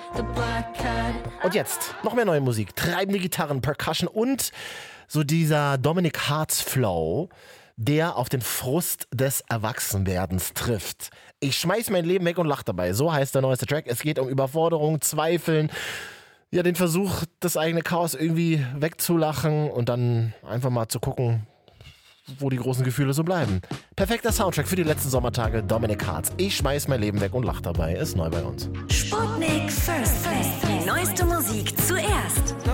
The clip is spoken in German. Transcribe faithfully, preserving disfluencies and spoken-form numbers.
Und jetzt noch mehr neue Musik, treibende Gitarren, Percussion und so dieser Dominic Hartz Flow, der auf den Frust des Erwachsenwerdens trifft. Ich schmeiß mein Leben weg und lach dabei. So heißt der neueste Track. Es geht um Überforderung, Zweifeln, ja, den Versuch, das eigene Chaos irgendwie wegzulachen und dann einfach mal zu gucken, wo die großen Gefühle so bleiben. Perfekter Soundtrack für die letzten Sommertage, Dominic Hartz. Ich schmeiß mein Leben weg und lach dabei. Ist neu bei uns. Sputnik First Play. Die neueste Musik zuerst.